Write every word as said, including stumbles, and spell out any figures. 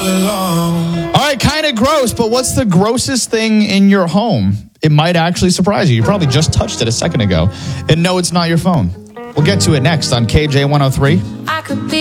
belong. All right, kind of gross, but what's the grossest thing in your home? It might actually surprise you. You probably just touched it a second ago. And no, it's not your phone. We'll get to it next on K J one oh three. I could be